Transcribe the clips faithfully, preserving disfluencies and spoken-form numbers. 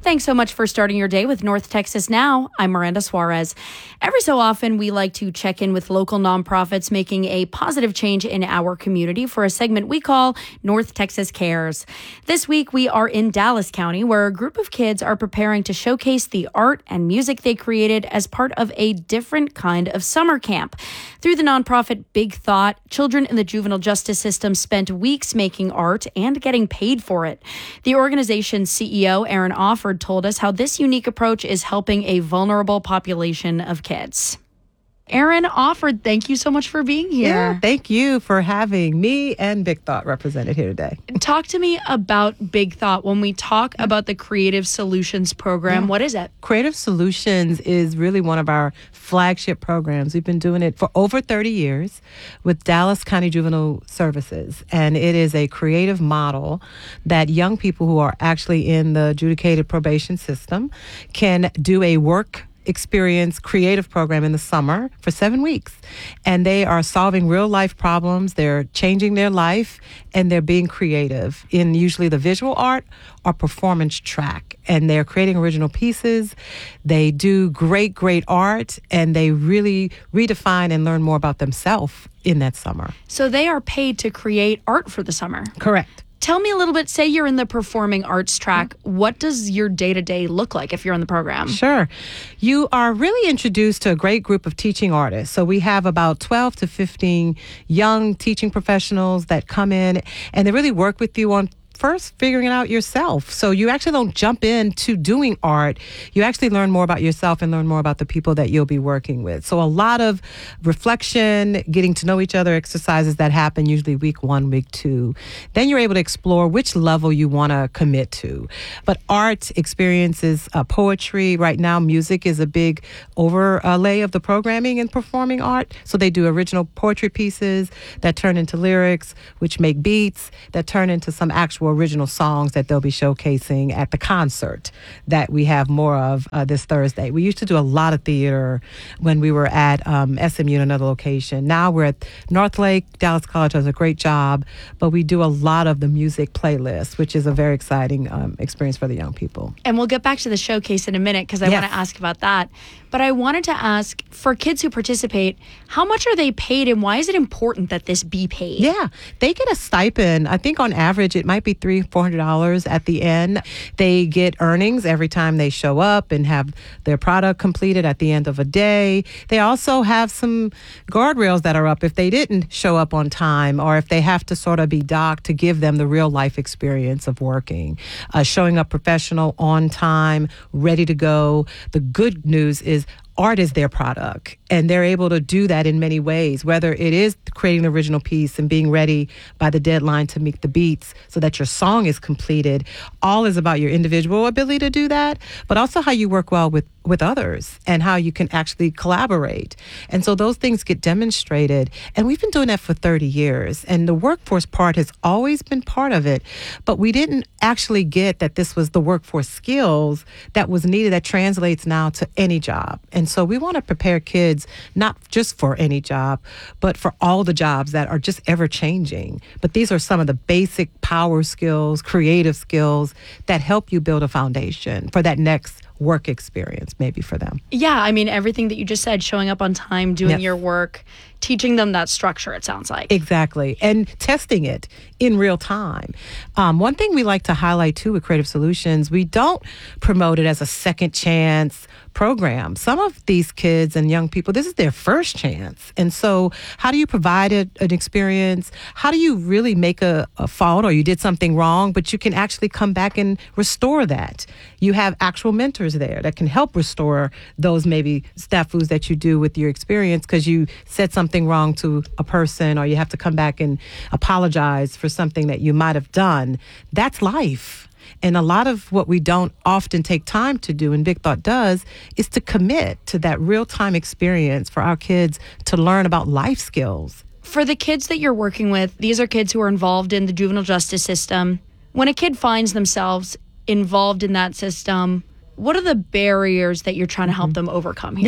Thanks so much for starting your day with North Texas Now. I'm Miranda Suarez. Every so often, we like to check in with local nonprofits making a positive change in our community for a segment we call North Texas Cares. This week, we are in Dallas County, where a group of kids are preparing to showcase the art and music they created as part of a different kind of summer camp. Through the nonprofit Big Thought, children in the juvenile justice system spent weeks making art and getting paid for it. The organization's C E O, Aaron Offord, told us how this unique approach is helping a vulnerable population of kids. Aaron Offord, thank you so much for being here. Yeah, thank you for having me and Big Thought represented here today. Talk to me about Big Thought. When we talk about the Creative Solutions program, yeah. What is it? Creative Solutions is really one of our flagship programs. We've been doing it for over thirty years with Dallas County Juvenile Services, and it is a creative model that young people who are actually in the adjudicated probation system can do a work experience creative program in the summer for seven weeks. And they are solving real life problems. They're changing their life, and they're being creative in usually the visual art or performance track. And they're creating original pieces. They do great, great art, and they really redefine and learn more about themselves in that summer. So they are paid to create art for the summer. Correct. Tell me a little bit, say you're in the performing arts track. What does your day-to-day look like if you're in the program? Sure. You are really introduced to a great group of teaching artists. So we have about twelve to fifteen young teaching professionals that come in, and they really work with you on first figuring it out yourself. So you actually don't jump into doing art. You actually learn more about yourself and learn more about the people that you'll be working with. So a lot of reflection, getting to know each other, exercises that happen usually week one, week two. Then you're able to explore which level you want to commit to. But art experiences, uh, poetry, right now music is a big overlay of the programming and performing art. So they do original poetry pieces that turn into lyrics, which make beats, that turn into some actual original songs that they'll be showcasing at the concert that we have more of uh, this Thursday. We used to do a lot of theater when we were at um, S M U in another location. Now we're at Northlake. Dallas College does a great job, but we do a lot of the music playlist, which is a very exciting um, experience for the young people. And we'll get back to the showcase in a minute because I yes. want to ask about that. But I wanted to ask, for kids who participate, how much are they paid and why is it important that this be paid? Yeah, they get a stipend. I think on average it might be three, four hundred dollars at the end. They get earnings every time they show up and have their product completed at the end of a day. They also have some guardrails that are up if they didn't show up on time or if they have to sort of be docked to give them the real life experience of working. Uh, showing up professional, on time, ready to go. The good news is art is their product, and they're able to do that in many ways, whether it is creating the original piece and being ready by the deadline to make the beats so that your song is completed. All is about your individual ability to do that, but also how you work well with, with others and how you can actually collaborate. And so those things get demonstrated, and we've been doing that for thirty years, and the workforce part has always been part of it, but we didn't actually get that this was the workforce skills that was needed that translates now to any job. And And so we want to prepare kids not just for any job, but for all the jobs that are just ever changing. But these are some of the basic power skills, creative skills that help you build a foundation for that next work experience maybe for them. Yeah, I mean, everything that you just said, showing up on time, doing Yes. your work, teaching them that structure, it sounds like. Exactly. And testing it in real time. Um, one thing we like to highlight too with Creative Solutions, we don't promote it as a second chance program. Some of these kids and young people, this is their first chance. And so how do you provide a, an experience? How do you really make a, a fault or you did something wrong, but you can actually come back and restore that? You have actual mentors there that can help restore those maybe snafus that you do with your experience because you said something wrong to a person or you have to come back and apologize for something that you might have done. That's life. And a lot of what we don't often take time to do, and Big Thought does, is to commit to that real-time experience for our kids to learn about life skills. For the kids that you're working with, these are kids who are involved in the juvenile justice system. When a kid finds themselves involved in that system, what are the barriers that you're trying to help them overcome here? Yeah.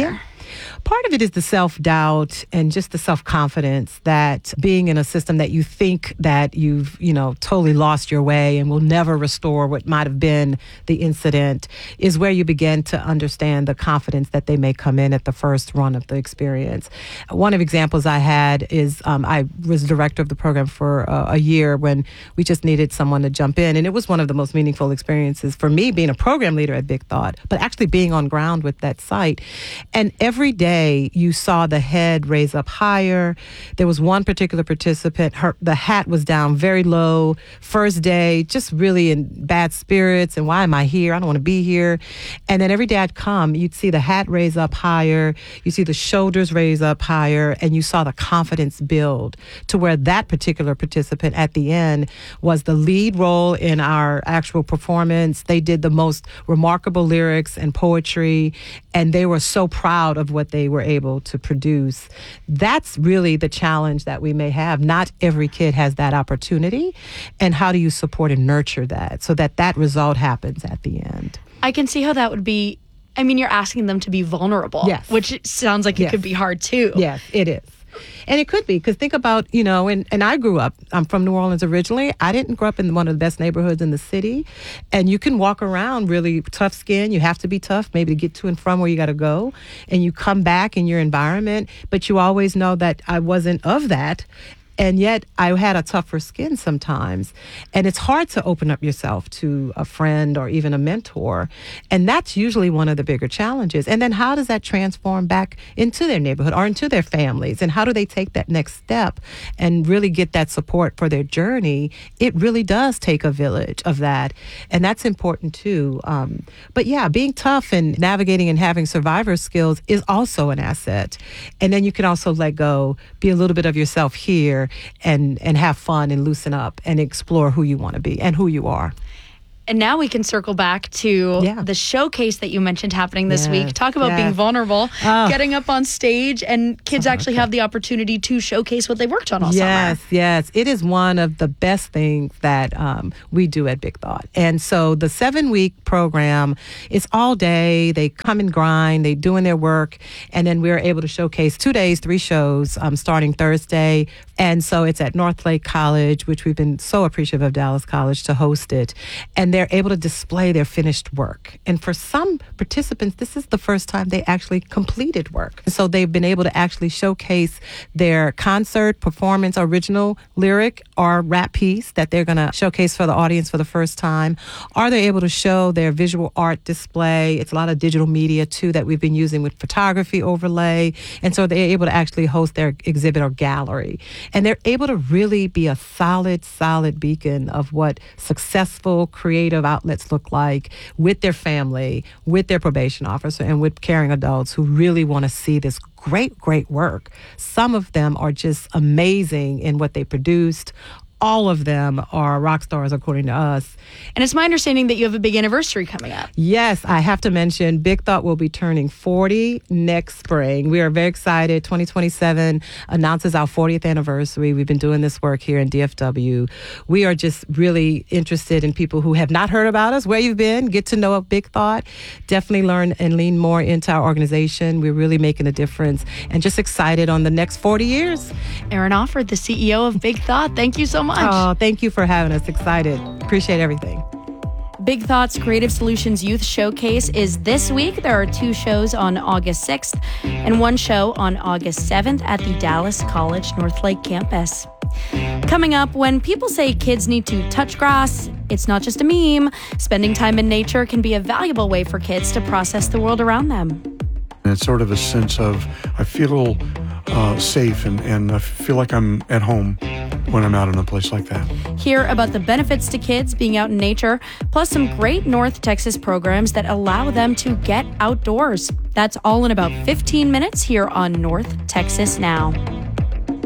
Part of it is the self-doubt and just the self-confidence that being in a system that you think that you've, you know, totally lost your way and will never restore what might have been the incident is where you begin to understand the confidence that they may come in at the first run of the experience. One of the examples I had is um, I was director of the program for uh, a year when we just needed someone to jump in. And it was one of the most meaningful experiences for me being a program leader at Big Thought, but actually being on ground with that site. And every day you saw the head raise up higher. There was one particular participant, her, the hat was down very low. First day, just really in bad spirits. And why am I here? I don't want to be here. And then every day I'd come, you'd see the hat raise up higher. You see the shoulders raise up higher. And you saw the confidence build to where that particular participant at the end was the lead role in our actual performance. They did the most remarkable lyrics and poetry, and they were so proud of what they were able to produce. That's really the challenge that we may have. Not every kid has that opportunity, and how do you support and nurture that so that that result happens at the end? I can see how that would be. I mean, you're asking them to be vulnerable, yes. which sounds like yes. it could be hard too. Yes, it is. And it could be, because think about, you know, and, and I grew up, I'm from New Orleans originally. I didn't grow up in one of the best neighborhoods in the city. And you can walk around really tough skin. You have to be tough maybe to get to and from where you got to go. And you come back in your environment, but you always know that I wasn't of that. And yet I had a tougher skin sometimes. And it's hard to open up yourself to a friend or even a mentor. And that's usually one of the bigger challenges. And then how does that transform back into their neighborhood or into their families? And how do they take that next step and really get that support for their journey? It really does take a village of that. And that's important too. Um, but yeah, being tough and navigating and having survivor skills is also an asset. And then you can also let go, be a little bit of yourself here, and and have fun and loosen up and explore who you want to be and who you are. And now we can circle back to yeah. the showcase that you mentioned happening this yes. week. Talk about yes. being vulnerable, oh. getting up on stage, and kids oh, actually okay. have the opportunity to showcase what they worked on all yes, summer. Yes, yes. It is one of the best things that um, we do at Big Thought. And so the seven-week program is all day. They come and grind. They doing their work. And then we're able to showcase two days, three shows um, starting Thursday. And so it's at Northlake College, which we've been so appreciative of Dallas College to host it. And they're able to display their finished work. And for some participants, this is the first time they actually completed work. So they've been able to actually showcase their concert, performance, original lyric or rap piece that they're going to showcase for the audience for the first time. Or they're able to show their visual art display. It's a lot of digital media, too, that we've been using with photography overlay. And so they're able to actually host their exhibit or gallery. And they're able to really be a solid, solid beacon of what successful creative outlets look like with their family, with their probation officer, and with caring adults who really want to see this great, great work. Some of them are just amazing in what they produced. All of them are rock stars, according to us. And it's my understanding that you have a big anniversary coming up. Yes, I have to mention, Big Thought will be turning forty next spring. We are very excited. twenty twenty-seven announces our fortieth anniversary. We've been doing this work here in D F W. We are just really interested in people who have not heard about us, where you've been, get to know a Big Thought, definitely learn and lean more into our organization. We're really making a difference and just excited on the next forty years. Erin Offord, the C E O of Big Thought, thank you so much. Oh, thank you for having us. Excited. Appreciate everything. Big Thought's Creative Solutions Youth Showcase is this week. There are two shows on August sixth and one show on August seventh at the Dallas College Northlake campus. Coming up, when people say kids need to touch grass, it's not just a meme. Spending time in nature can be a valuable way for kids to process the world around them. And it's sort of a sense of, I feel uh, safe and, and I feel like I'm at home when I'm out in a place like that. Hear about the benefits to kids being out in nature, plus some great North Texas programs that allow them to get outdoors. That's all in about fifteen minutes here on North Texas Now.